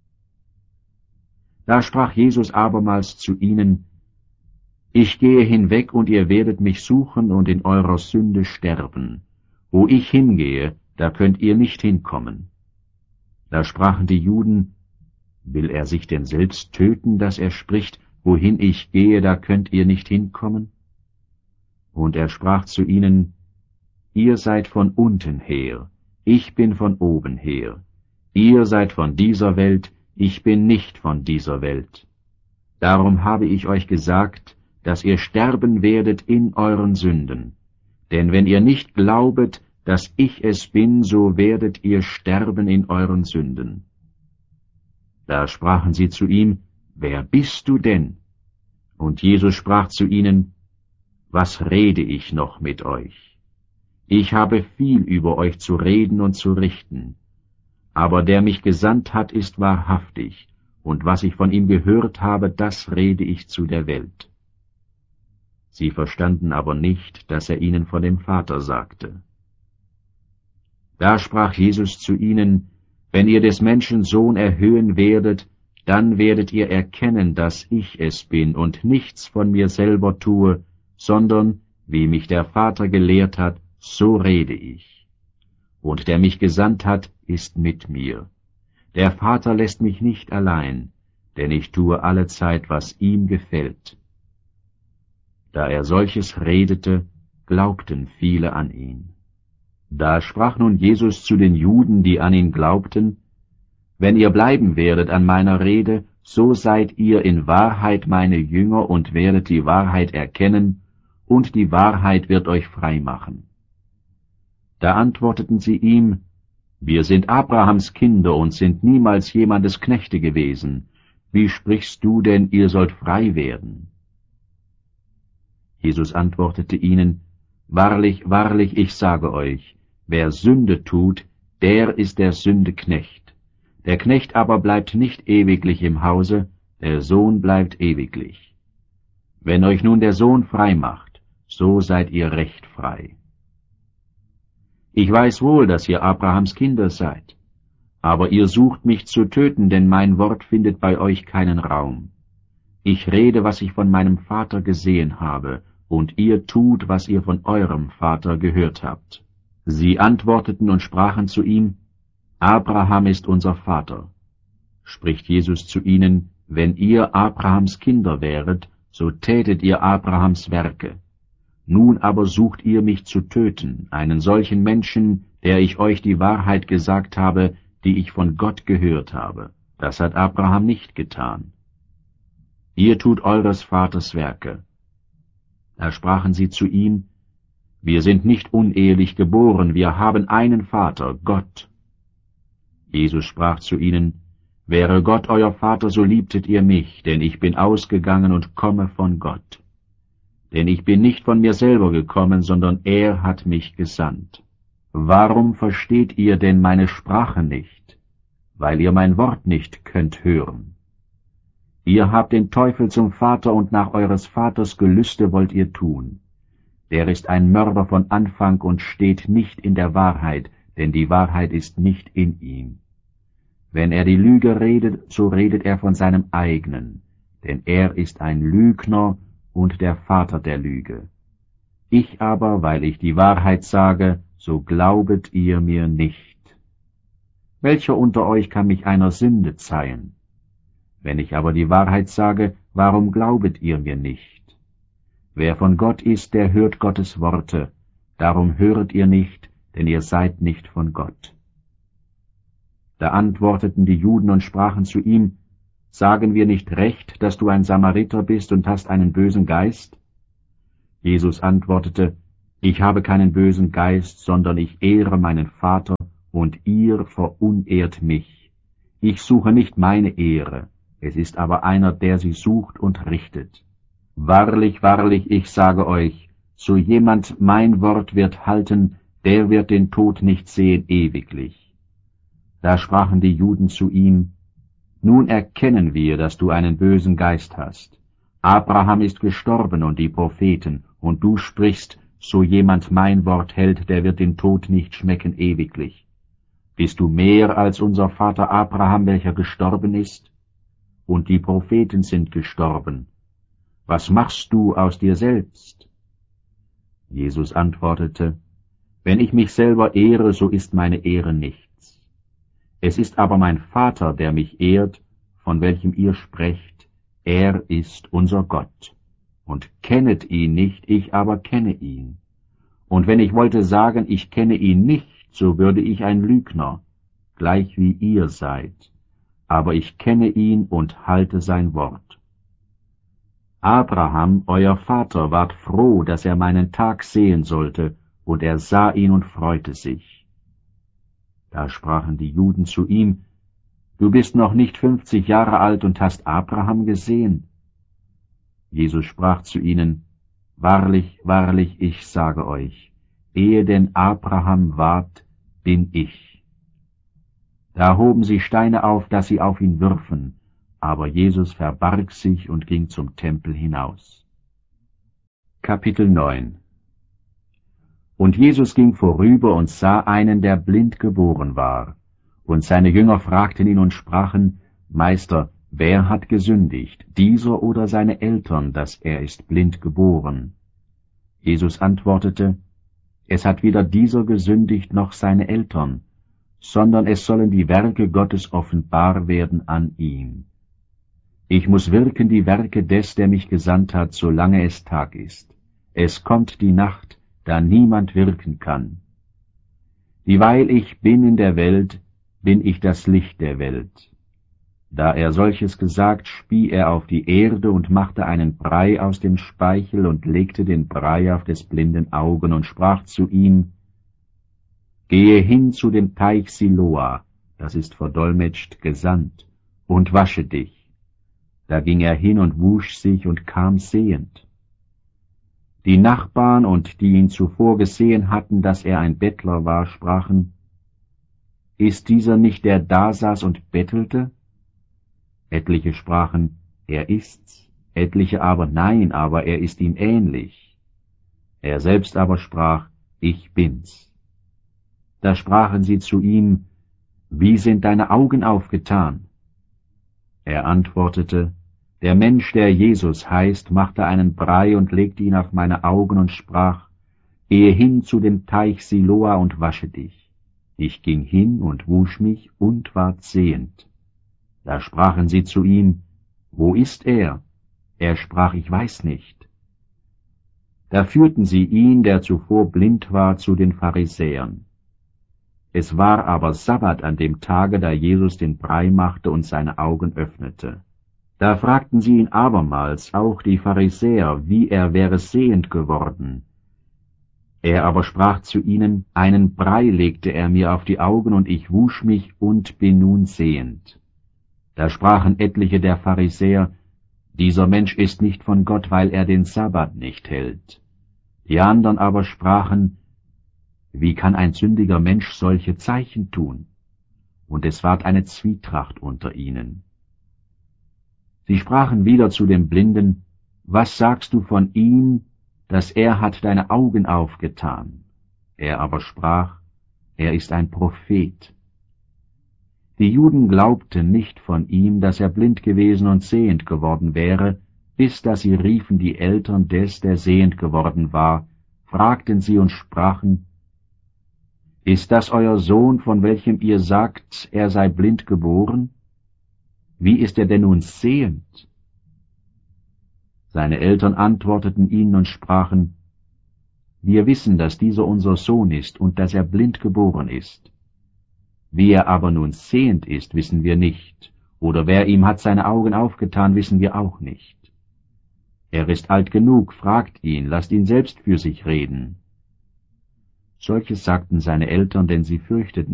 S1: Da sprach Jesus abermals zu ihnen, Ich gehe hinweg, und ihr werdet mich suchen und in eurer Sünde sterben. Wo ich hingehe, da könnt ihr nicht hinkommen. Da sprachen die Juden, Will er sich denn selbst töten, dass er spricht, wohin ich gehe, da könnt ihr nicht hinkommen? Und er sprach zu ihnen, Ihr seid von unten her, ich bin von oben her. Ihr seid von dieser Welt, ich bin nicht von dieser Welt. Darum habe ich euch gesagt, dass ihr sterben werdet in euren Sünden. Denn wenn ihr nicht glaubet, dass ich es bin, so werdet ihr sterben in euren Sünden. Da sprachen sie zu ihm, Wer bist du denn? Und Jesus sprach zu ihnen, Was rede ich noch mit euch? Ich habe viel über euch zu reden und zu richten. Aber der mich gesandt hat, ist wahrhaftig, und was ich von ihm gehört habe, das rede ich zu der Welt. Sie verstanden aber nicht, dass er ihnen von dem Vater sagte. Da sprach Jesus zu ihnen, Wenn ihr des Menschen Sohn erhöhen werdet, dann werdet ihr erkennen, dass ich es bin und nichts von mir selber tue, sondern, wie mich der Vater gelehrt hat, so rede ich. Und der mich gesandt hat, ist mit mir. Der Vater lässt mich nicht allein, denn ich tue allezeit, was ihm gefällt. Da er solches redete, glaubten viele an ihn. Da sprach nun Jesus zu den Juden, die an ihn glaubten, Wenn ihr bleiben werdet an meiner Rede, so seid ihr in Wahrheit meine Jünger und werdet die Wahrheit erkennen, und die Wahrheit wird euch frei machen. Da antworteten sie ihm, Wir sind Abrahams Kinder und sind niemals jemandes Knechte gewesen. Wie sprichst du denn, ihr sollt frei werden? Jesus antwortete ihnen, Wahrlich, wahrlich, ich sage euch, wer Sünde tut, der ist der Sünde Knecht. Der Knecht aber bleibt nicht ewiglich im Hause, der Sohn bleibt ewiglich. Wenn euch nun der Sohn frei macht, so seid ihr recht frei. Ich weiß wohl, dass ihr Abrahams Kinder seid, aber ihr sucht mich zu töten, denn mein Wort findet bei euch keinen Raum. Ich rede, was ich von meinem Vater gesehen habe, und ihr tut, was ihr von eurem Vater gehört habt. Sie antworteten und sprachen zu ihm, Abraham ist unser Vater. Spricht Jesus zu ihnen, wenn ihr Abrahams Kinder wäret, so tätet ihr Abrahams Werke. Nun aber sucht ihr mich zu töten, einen solchen Menschen, der ich euch die Wahrheit gesagt habe, die ich von Gott gehört habe. Das hat Abraham nicht getan. Ihr tut eures Vaters Werke. Da sprachen sie zu ihm, Wir sind nicht unehelich geboren, wir haben einen Vater, Gott. Jesus sprach zu ihnen, Wäre Gott euer Vater, so liebtet ihr mich, denn ich bin ausgegangen und komme von Gott. Denn ich bin nicht von mir selber gekommen, sondern er hat mich gesandt. Warum versteht ihr denn meine Sprache nicht? Weil ihr mein Wort nicht könnt hören. Ihr habt den Teufel zum Vater und nach eures Vaters Gelüste wollt ihr tun. Der ist ein Mörder von Anfang und steht nicht in der Wahrheit, denn die Wahrheit ist nicht in ihm. Wenn er die Lüge redet, so redet er von seinem eigenen, denn er ist ein Lügner und der Vater der Lüge. Ich aber, weil ich die Wahrheit sage, so glaubet ihr mir nicht. Welcher unter euch kann mich einer Sünde zeihen? Wenn ich aber die Wahrheit sage, warum glaubet ihr mir nicht? Wer von Gott ist, der hört Gottes Worte, darum höret ihr nicht, denn ihr seid nicht von Gott. Da antworteten die Juden und sprachen zu ihm, sagen wir nicht recht, dass du ein Samariter bist und hast einen bösen Geist? Jesus antwortete, ich habe keinen bösen Geist, sondern ich ehre meinen Vater, und ihr verunehrt mich. Ich suche nicht meine Ehre, es ist aber einer, der sie sucht und richtet. Wahrlich, wahrlich, ich sage euch, so jemand mein Wort wird halten, der wird den Tod nicht sehen ewiglich. Da sprachen die Juden zu ihm, nun erkennen wir, dass du einen bösen Geist hast. Abraham ist gestorben und die Propheten, und du sprichst, so jemand mein Wort hält, der wird den Tod nicht schmecken ewiglich. Bist du mehr als unser Vater Abraham, welcher gestorben ist? Und die Propheten sind gestorben. Was machst du aus dir selbst? Jesus antwortete, wenn ich mich selber ehre, so ist meine Ehre nichts. Es ist aber mein Vater, der mich ehrt, von welchem ihr sprecht, er ist unser Gott. Und kennet ihn nicht, ich aber kenne ihn. Und wenn ich wollte sagen, ich kenne ihn nicht, so würde ich ein Lügner, gleich wie ihr seid. Aber ich kenne ihn und halte sein Wort. Abraham, euer Vater, ward froh, dass er meinen Tag sehen sollte, und er sah ihn und freute sich. Da sprachen die Juden zu ihm, du bist noch nicht fünfzig Jahre alt und hast Abraham gesehen. Jesus sprach zu ihnen, wahrlich, wahrlich, ich sage euch, ehe denn Abraham ward, bin ich. Da hoben sie Steine auf, dass sie auf ihn würfen, aber Jesus verbarg sich und ging zum Tempel hinaus. Kapitel neun. Und Jesus ging vorüber und sah einen, der blind geboren war. Und seine Jünger fragten ihn und sprachen, Meister, wer hat gesündigt, dieser oder seine Eltern, dass er ist blind geboren? Jesus antwortete, es hat weder dieser gesündigt noch seine Eltern, sondern es sollen die Werke Gottes offenbar werden an ihm. Ich muss wirken die Werke des, der mich gesandt hat, solange es Tag ist. Es kommt die Nacht, da niemand wirken kann. Dieweil ich bin in der Welt, bin ich das Licht der Welt. Da er solches gesagt, spie er auf die Erde und machte einen Brei aus dem Speichel und legte den Brei auf des blinden Augen und sprach zu ihm, Gehe hin zu dem Teich Siloa, das ist verdolmetscht gesandt, und wasche dich. Da ging er hin und wusch sich und kam sehend. Die Nachbarn und die ihn zuvor gesehen hatten, dass er ein Bettler war, sprachen, Ist dieser nicht, der da saß und bettelte? Etliche sprachen, er ist's, etliche aber, nein, aber er ist ihm ähnlich. Er selbst aber sprach, ich bin's. Da sprachen sie zu ihm, wie sind deine Augen aufgetan? Er antwortete, der Mensch, der Jesus heißt, machte einen Brei und legte ihn auf meine Augen und sprach, gehe hin zu dem Teich Siloa und wasche dich. Ich ging hin und wusch mich und ward sehend. Da sprachen sie zu ihm, wo ist er? Er sprach, ich weiß nicht. Da führten sie ihn, der zuvor blind war, zu den Pharisäern. Es war aber Sabbat an dem Tage, da Jesus den Brei machte und seine Augen öffnete. Da fragten sie ihn abermals, auch die Pharisäer, wie er wäre sehend geworden. Er aber sprach zu ihnen, einen Brei legte er mir auf die Augen, und ich wusch mich und bin nun sehend. Da sprachen etliche der Pharisäer, dieser Mensch ist nicht von Gott, weil er den Sabbat nicht hält. Die andern aber sprachen, wie kann ein sündiger Mensch solche Zeichen tun? Und es ward eine Zwietracht unter ihnen. Sie sprachen wieder zu dem Blinden, was sagst du von ihm, dass er hat deine Augen aufgetan? Er aber sprach, er ist ein Prophet. Die Juden glaubten nicht von ihm, dass er blind gewesen und sehend geworden wäre, bis dass sie riefen die Eltern des, der sehend geworden war, fragten sie und sprachen, ist das euer Sohn, von welchem ihr sagt, er sei blind geboren? Wie ist er denn nun sehend? Seine Eltern antworteten ihnen und sprachen, wir wissen, dass dieser unser Sohn ist und dass er blind geboren ist. Wie er aber nun sehend ist, wissen wir nicht, oder wer ihm hat seine Augen aufgetan, wissen wir auch nicht. Er ist alt genug, fragt ihn, lasst ihn selbst für sich reden. Solches sagten seine Eltern, denn sie fürchteten